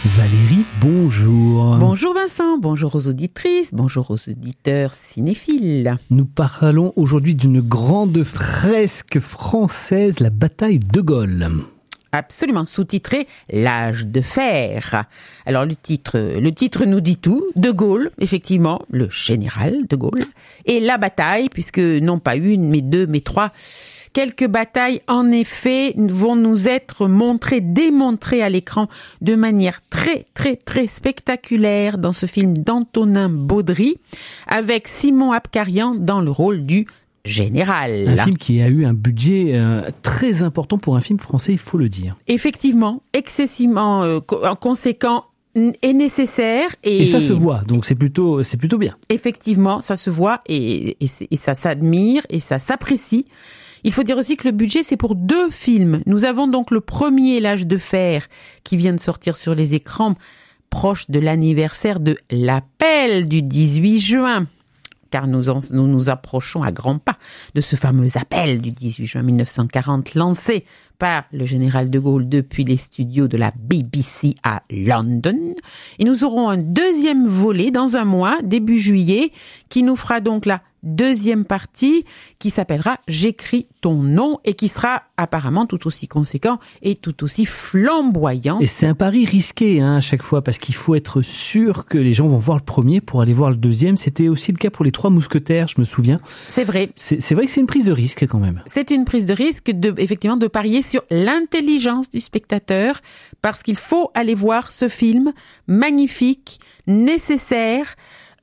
Valérie, bonjour. Bonjour Vincent, bonjour aux auditrices, bonjour aux auditeurs cinéphiles. Nous parlons aujourd'hui d'une grande fresque française, la bataille de Gaulle. Absolument, sous-titré « L'âge de fer ». Alors le titre nous dit tout. De Gaulle, effectivement, le général de Gaulle. Et la bataille, puisque non pas une, mais deux, mais trois. Quelques batailles, en effet, vont nous être démontrées à l'écran de manière très, très, très spectaculaire dans ce film d'Antonin Baudry, avec Simon Abkarian dans le rôle du général. Un film qui a eu un budget très important pour un film français, il faut le dire. Effectivement, excessivement conséquent et nécessaire. Et ça se voit, donc c'est plutôt bien. Effectivement, ça se voit et ça s'admire et ça s'apprécie. Il faut dire aussi que le budget, c'est pour 2 films. Nous avons donc le premier, L'âge de fer, qui vient de sortir sur les écrans, proche de l'anniversaire de l'appel du 18 juin. Car nous nous approchons à grands pas de ce fameux appel du 18 juin 1940, lancé par le général de Gaulle depuis les studios de la BBC à London. Et nous aurons un deuxième volet dans un mois, début juillet, qui nous fera donc la deuxième partie qui s'appellera « J'écris ton nom » et qui sera apparemment tout aussi conséquent et tout aussi flamboyant. Et c'est un pari risqué à chaque fois parce qu'il faut être sûr que les gens vont voir le premier pour aller voir le deuxième. C'était aussi le cas pour les 3 mousquetaires, je me souviens. C'est vrai. C'est vrai que c'est une prise de risque quand même. C'est une prise de risque effectivement de parier sur l'intelligence du spectateur parce qu'il faut aller voir ce film magnifique, nécessaire,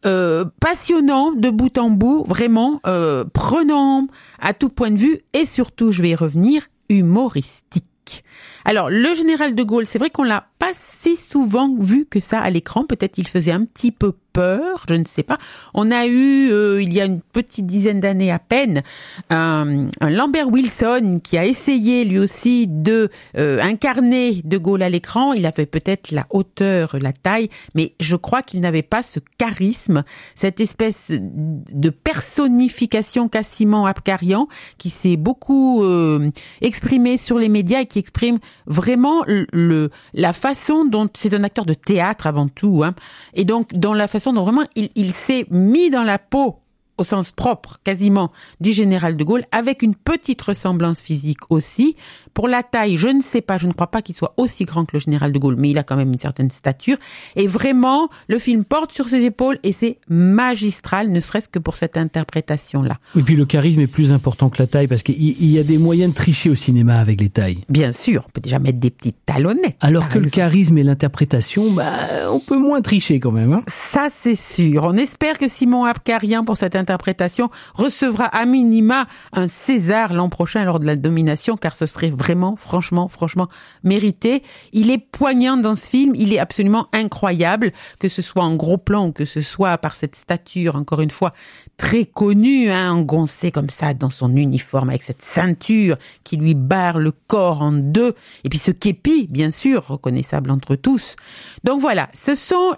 passionnant de bout en bout, vraiment prenant à tout point de vue et surtout, je vais y revenir, humoristique. Alors, le général de Gaulle, c'est vrai qu'on l'a pas si souvent vu que ça à l'écran. Peut-être il faisait un petit peu peur, je ne sais pas. On a eu, il y a une petite dizaine d'années à peine, un Lambert Wilson qui a essayé lui aussi de incarner de Gaulle à l'écran. Il avait peut-être la hauteur, la taille, mais je crois qu'il n'avait pas ce charisme, cette espèce de personnification qu'a Simon Abkarian, qui s'est beaucoup exprimé sur les médias et qui exprime vraiment la façon dont c'est un acteur de théâtre avant tout, et donc dans la façon dont vraiment il s'est mis dans la peau au sens propre, quasiment, du général de Gaulle, avec une petite ressemblance physique aussi. Pour la taille, je ne sais pas, je ne crois pas qu'il soit aussi grand que le général de Gaulle, mais il a quand même une certaine stature. Et vraiment, le film porte sur ses épaules et c'est magistral, ne serait-ce que pour cette interprétation-là. Et puis le charisme est plus important que la taille, parce qu'il y a des moyens de tricher au cinéma avec les tailles. Bien sûr, on peut déjà mettre des petites talonnettes. Alors que le charisme et l'interprétation, on peut moins tricher quand même. Ça, c'est sûr. On espère que Simon Abkarian, pour cette interprétation, recevra à minima un César l'an prochain lors de la nomination, car ce serait vraiment, franchement mérité. Il est poignant dans ce film, il est absolument incroyable, que ce soit en gros plan ou que ce soit par cette stature, encore une fois, très connue, engoncée comme ça dans son uniforme, avec cette ceinture qui lui barre le corps en 2, et puis ce képi, bien sûr, reconnaissable entre tous. Donc voilà, ce sont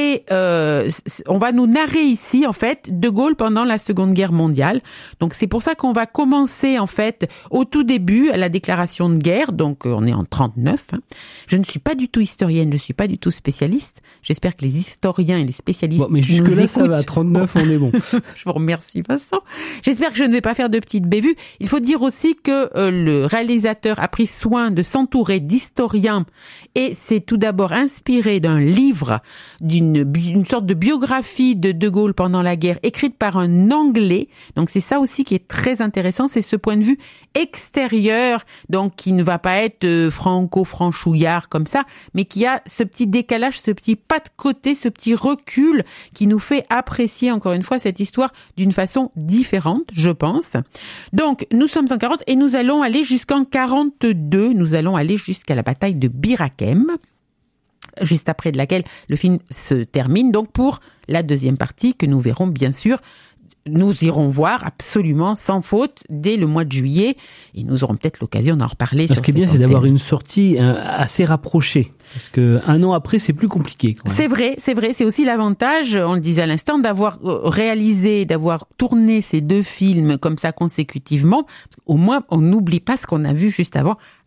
on va nous narrer ici, en fait, de Gaulle pendant la Seconde Guerre mondiale. Donc c'est pour ça qu'on va commencer, en fait, au tout début, à la déclaration de guerre, donc on est en 39. Je ne suis pas du tout historienne, je ne suis pas du tout spécialiste. J'espère que les historiens et les spécialistes mais jusque-là, ça va, à 39, on est bon. Je vous remercie, Vincent. J'espère que je ne vais pas faire de petites bévues. Il faut dire aussi que le réalisateur a pris soin de s'entourer d'historiens et c'est tout d'abord inspiré d'un livre, d'une sorte de biographie de Gaulle pendant la guerre, écrite par un Anglais. Donc c'est ça aussi qui est très intéressant, c'est ce point de vue extérieur, donc qui ne va pas être franco-franchouillard comme ça, mais qui a ce petit décalage, ce petit pas de côté, ce petit recul qui nous fait apprécier encore une fois cette histoire d'une façon différente, je pense. Donc nous sommes en 40 et nous allons aller jusqu'en 42, nous allons aller jusqu'à la bataille de Bir Hakeim, juste après de laquelle le film se termine, donc pour la deuxième partie que nous verrons bien sûr. Nous irons voir absolument sans faute dès le mois de juillet et nous aurons peut-être l'occasion d'en reparler. Ce qui est bien, c'est d'avoir une sortie assez rapprochée. Parce que un an après, c'est plus compliqué. Quand même. C'est vrai. C'est aussi l'avantage, on le disait à l'instant, d'avoir réalisé, d'avoir tourné ces 2 films comme ça consécutivement. Au moins, on n'oublie pas ce qu'on a vu juste avant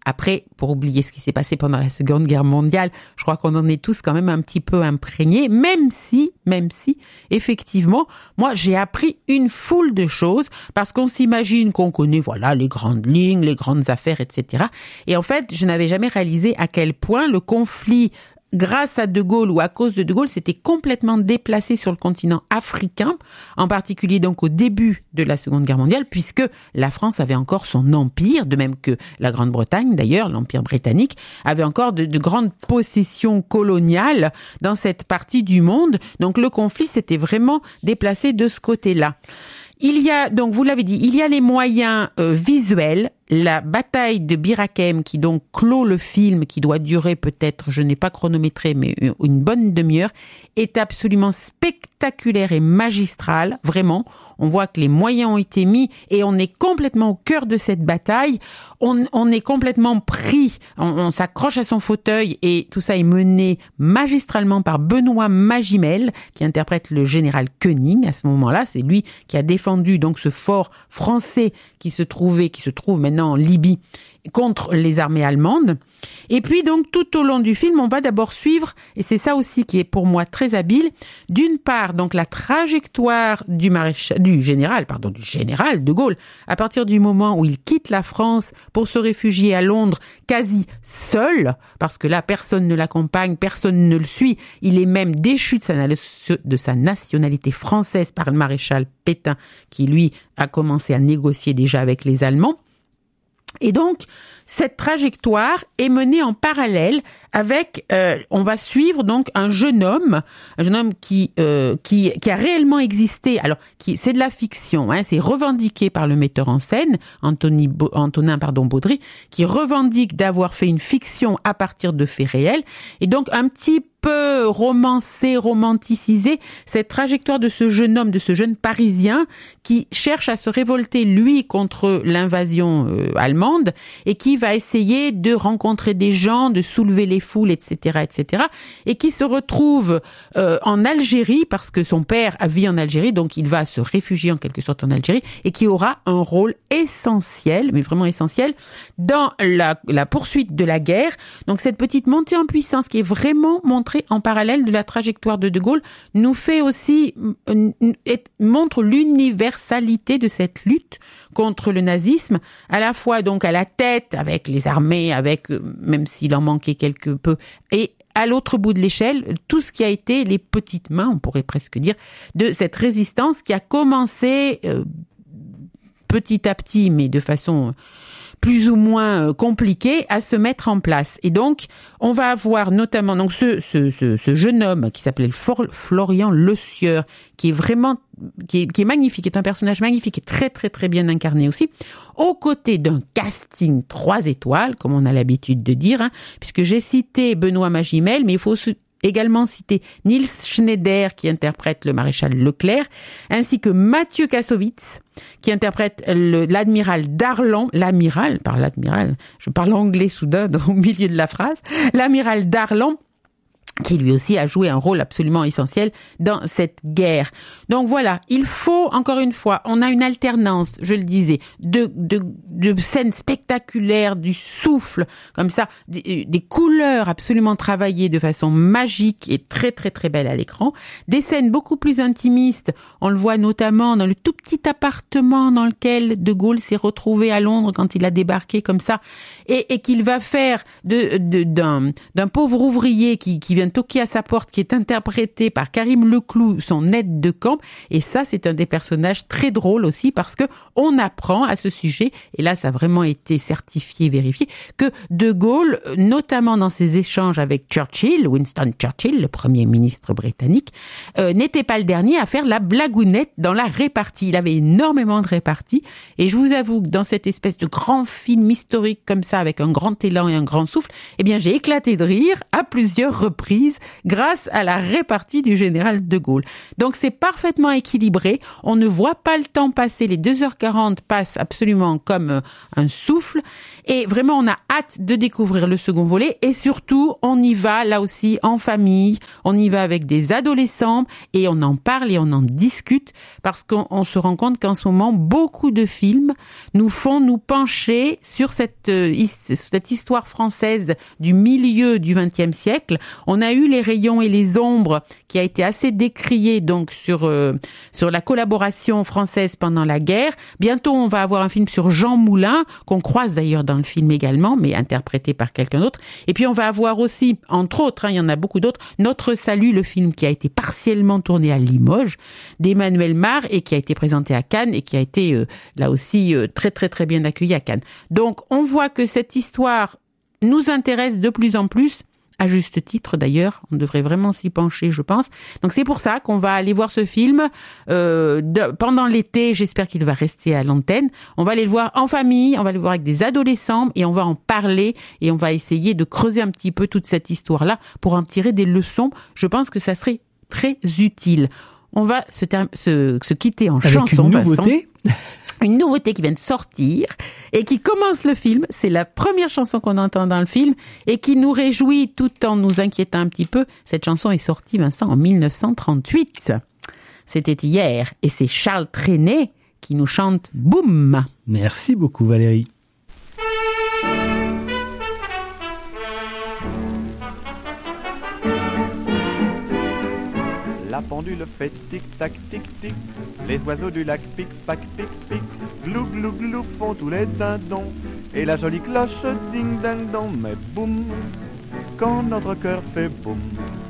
Après, pour oublier ce qui s'est passé pendant la Seconde Guerre mondiale, je crois qu'on en est tous quand même un petit peu imprégnés, même si, effectivement, moi, j'ai appris une foule de choses, parce qu'on s'imagine qu'on connaît, voilà, les grandes lignes, les grandes affaires, etc. Et en fait, je n'avais jamais réalisé à quel point le conflit, grâce à De Gaulle ou à cause de De Gaulle, s'était complètement déplacé sur le continent africain, en particulier donc au début de la Seconde Guerre mondiale, puisque la France avait encore son empire, de même que la Grande-Bretagne d'ailleurs, l'empire britannique, avait encore de grandes possessions coloniales dans cette partie du monde. Donc le conflit s'était vraiment déplacé de ce côté-là. Il y a, donc vous l'avez dit, il y a les moyens visuels. La bataille de Bir Hakeim, qui donc clôt le film, qui doit durer peut-être, je n'ai pas chronométré, mais une bonne demi-heure, est absolument spectaculaire et magistrale, vraiment. On voit que les moyens ont été mis et on est complètement au cœur de cette bataille. On est complètement pris, on s'accroche à son fauteuil et tout ça est mené magistralement par Benoît Magimel, qui interprète le général Koenig à ce moment-là. C'est lui qui a défendu donc ce fort français qui se trouve maintenant en Libye contre les armées allemandes. Et puis donc tout au long du film, on va d'abord suivre, et c'est ça aussi qui est pour moi très habile, d'une part donc la trajectoire du général de Gaulle, à partir du moment où il quitte la France pour se réfugier à Londres quasi seul, parce que là personne ne l'accompagne, personne ne le suit, il est même déchu de sa nationalité française par le maréchal Pétain, qui lui a commencé à négocier déjà avec les Allemands. Et donc, cette trajectoire est menée en parallèle avec, on va suivre donc un jeune homme qui a réellement existé. Alors, c'est de la fiction, hein, c'est revendiqué par le metteur en scène, Antonin Baudry, qui revendique d'avoir fait une fiction à partir de faits réels. Et donc, un petit peu romanticisé cette trajectoire de ce jeune homme, de ce jeune Parisien qui cherche à se révolter, lui, contre l'invasion allemande et qui va essayer de rencontrer des gens, de soulever les foules, etc., et qui se retrouve en Algérie parce que son père vit en Algérie, donc il va se réfugier en quelque sorte en Algérie et qui aura un rôle essentiel, mais vraiment essentiel, dans la poursuite de la guerre. Donc cette petite montée en puissance qui est vraiment montrée en parallèle de la trajectoire de De Gaulle nous fait aussi montre l'universalité de cette lutte contre le nazisme, à la fois donc à la tête avec les armées, avec même s'il en manquait quelque peu, et à l'autre bout de l'échelle, tout ce qui a été les petites mains, on pourrait presque dire, de cette résistance qui a commencé petit à petit, mais de façon plus ou moins compliqué à se mettre en place. Et donc, on va avoir notamment donc ce jeune homme qui s'appelait Florian Le Sieur, qui est vraiment qui est magnifique, qui est un personnage magnifique et très très très bien incarné aussi, aux côtés d'un casting 3 étoiles, comme on a l'habitude de dire, hein, puisque j'ai cité Benoît Magimel, mais il faut également citer Nils Schneider qui interprète le maréchal Leclerc, ainsi que Mathieu Kassovitz qui interprète l'amiral Darlan, je parle anglais soudain au milieu de la phrase, l'amiral Darlan, qui lui aussi a joué un rôle absolument essentiel dans cette guerre. Donc voilà, il faut, encore une fois, on a une alternance, je le disais, de scènes spectaculaires, du souffle, comme ça, des couleurs absolument travaillées de façon magique et très très très belle à l'écran, des scènes beaucoup plus intimistes, on le voit notamment dans le tout petit appartement dans lequel De Gaulle s'est retrouvé à Londres quand il a débarqué comme ça, et qu'il va faire d'un pauvre ouvrier qui vient toquer à sa porte, qui est interprété par Karim Leclou, son aide de camp. Et ça, c'est un des personnages très drôles aussi parce que on apprend à ce sujet, et là, ça a vraiment été certifié, vérifié, que De Gaulle, notamment dans ses échanges avec Winston Churchill, le premier ministre britannique, n'était pas le dernier à faire la blagounette dans la répartie. Il avait énormément de réparties. Et je vous avoue que dans cette espèce de grand film historique comme ça, avec un grand élan et un grand souffle, eh bien, j'ai éclaté de rire à plusieurs reprises. prise grâce à la répartie du général de Gaulle. Donc c'est parfaitement équilibré, on ne voit pas le temps passer, les 2h40 passent absolument comme un souffle, et vraiment on a hâte de découvrir le second volet, et surtout on y va là aussi en famille, on y va avec des adolescents, et on en parle et on en discute, parce qu'on se rend compte qu'en ce moment, beaucoup de films nous font nous pencher sur cette histoire française du milieu du XXe siècle. On a eu Les Rayons et les Ombres, qui a été assez décrié donc sur la collaboration française pendant la guerre. Bientôt, on va avoir un film sur Jean Moulin, qu'on croise d'ailleurs dans le film également, mais interprété par quelqu'un d'autre. Et puis, on va avoir aussi, entre autres, il y en a beaucoup d'autres, Notre Salut, le film qui a été partiellement tourné à Limoges, d'Emmanuel Mar, et qui a été présenté à Cannes, et qui a été là aussi très très très bien accueilli à Cannes. Donc, on voit que cette histoire nous intéresse de plus en plus, à juste titre d'ailleurs, on devrait vraiment s'y pencher, je pense. Donc c'est pour ça qu'on va aller voir ce film pendant l'été, j'espère qu'il va rester à l'antenne. On va aller le voir en famille, on va le voir avec des adolescents, et on va en parler, et on va essayer de creuser un petit peu toute cette histoire-là pour en tirer des leçons. Je pense que ça serait très utile. On va se quitter en avec chanson. Une nouveauté. Une nouveauté qui vient de sortir et qui commence le film. C'est la première chanson qu'on entend dans le film et qui nous réjouit tout en nous inquiétant un petit peu. Cette chanson est sortie, Vincent, en 1938. C'était hier et c'est Charles Trenet qui nous chante Boum. Merci beaucoup Valérie. La pendule fait tic-tac, tic-tic. Les oiseaux du lac pic-pac, pic-pic. Glou, glou, glou font tous les dindons. Et la jolie cloche ding-ding-dong. Mais boum, quand notre cœur fait boum,